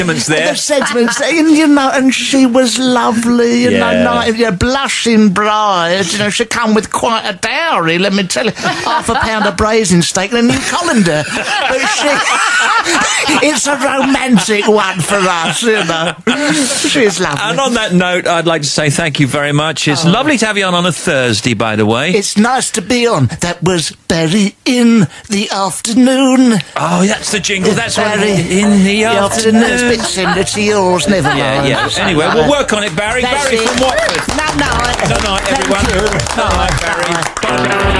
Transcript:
there. The sentiments there, and she was lovely, blushing bride. She come with quite a dowry, let me tell you. £5 of braising steak and a new colander. But it's a romantic one for us, She's lovely. And on that note, I'd like to say thank you very much. It's lovely to have you on a Thursday, by the way. It's nice to be on. That was Barry in the afternoon. Oh, that's the jingle. That's Barry in the afternoon. It's a bit similar to yours, never mind. Yeah. Anyway, we'll work on it, Barry. That's Barry it. from Watford. Night. Night, everyone. Night, Barry. Bye.